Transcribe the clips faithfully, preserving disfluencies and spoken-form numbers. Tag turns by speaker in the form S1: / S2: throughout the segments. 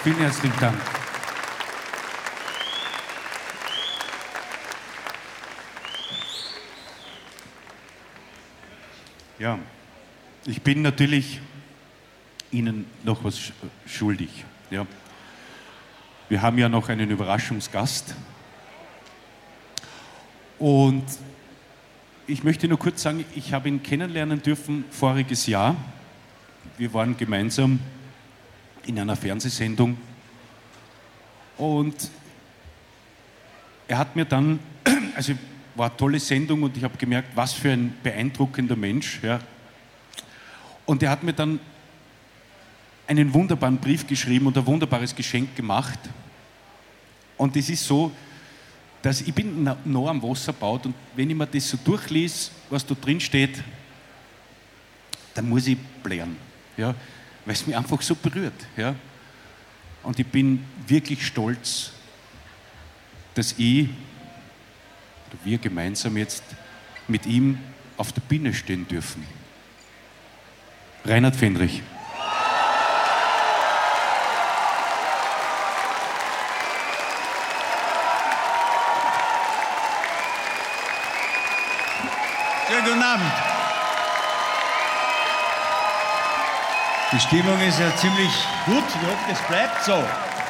S1: Vielen herzlichen Dank. Ja, ich bin natürlich Ihnen noch was schuldig. Ja. Wir haben ja noch einen Überraschungsgast. Und ich möchte nur kurz sagen, ich habe ihn kennenlernen dürfen voriges Jahr. Wir waren gemeinsam in einer Fernsehsendung und er hat mir dann, also war eine tolle Sendung und ich habe gemerkt, was für ein beeindruckender Mensch. Ja. Und er hat mir dann einen wunderbaren Brief geschrieben und ein wunderbares Geschenk gemacht. Und es ist so, dass ich bin nah am Wasser gebaut und wenn ich mir das so durchlese, was da drin steht, dann muss ich blären, ja, weil es mich einfach so berührt. Ja. Und ich bin wirklich stolz, dass ich, oder wir gemeinsam jetzt mit ihm auf der Bühne stehen dürfen. Reinhard Fendrich.
S2: Schönen guten Abend. Die Stimmung ist ja ziemlich gut. Ich hoffe, das bleibt so.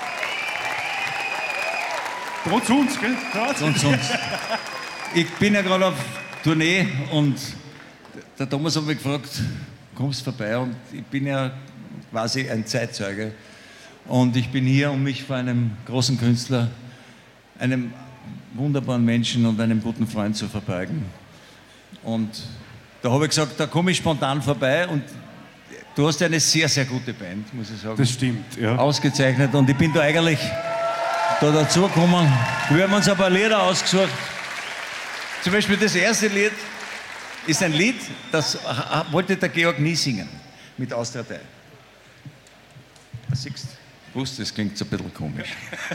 S1: Trotz uns, gell?
S2: Trotz uns. Ich bin ja gerade auf Tournee und der Thomas hat mich gefragt, kommst du vorbei? Und ich bin ja quasi ein Zeitzeuge. Und ich bin hier, um mich vor einem großen Künstler, einem wunderbaren Menschen und einem guten Freund zu verbeugen. Und da habe ich gesagt, da komme ich spontan vorbei und du hast ja eine sehr, sehr gute Band, muss ich sagen.
S1: Das stimmt, ja.
S2: Ausgezeichnet und ich bin da eigentlich da dazugekommen. Wir haben uns ein paar Lieder ausgesucht. Zum Beispiel das erste Lied ist ein Lied, das wollte der Georg nie singen, mit Austria drei. Siehst du? Ich wusste, das klingt so ein bisschen komisch.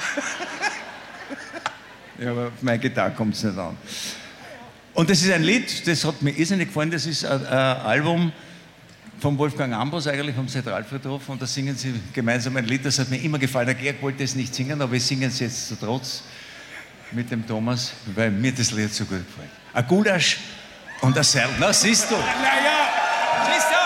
S2: Ja, aber auf meine Gitarre kommt es nicht an. Und das ist ein Lied, das hat mir irrsinnig gefallen, das ist ein, ein Album von Wolfgang Ambros, eigentlich vom Zentralfriedhof, und da singen sie gemeinsam ein Lied, das hat mir immer gefallen. Der Georg wollte es nicht singen, aber ich singe es jetzt zu Trotz mit dem Thomas, weil mir das Lied so gut gefällt. Ein Gulasch und ein Seil. Na, siehst du?
S1: Naja, siehst du?